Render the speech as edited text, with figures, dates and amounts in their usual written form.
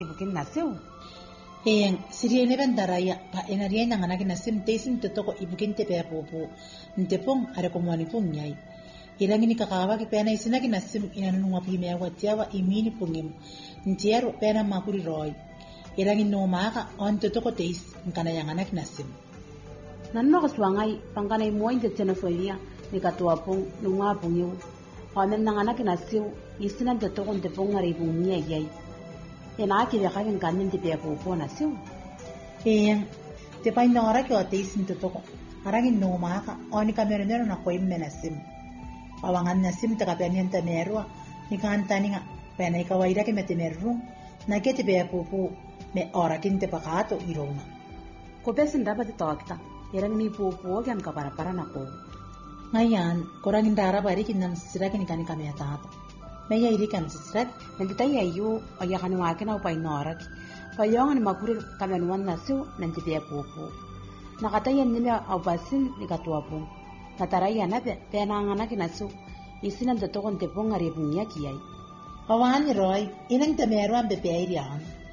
ibukin naseu. Siriene vendaraya pa enaria nanganak nasim tesin totoko ibukin te pe popo ntepong are komwani punyai irangini kakawa ki pena isinaki nasim inanunga pime watiawa imini pungim ntiero pena makuri roy irangin no maka on totoko teis nkana yanganak nasim Nanno kaswangai pangkanai moin te tena soilia ni katua pung nunga pungiu pamen nanganak nasiu isinan totoko ntepong are pungmia yai Enaki de kagen kanin te pe popo nasiu te pai nora ki o teis totoko arangin no maka oni kamerero na koim menasim awangan nasim te kapenian te merua ni kantani nga pena ikawaida ke mete meru na ke te pe popo me ora kinte pakato irona ko pesin dapat tawakta erang ni popo kan kapara na ko ngayan korangin dara bari kinan sirakin kani kamya tata Maya irikan sisrat nanti tayo ayo ayakan wakin au pai norak payongan makuri kamenuan nasu nanti dia popo nakatayan nila au basin ni katuapo nataraya na penanganak nasu isinan totokon tepong ari punya kiai awan roy inang tameruan bepeirian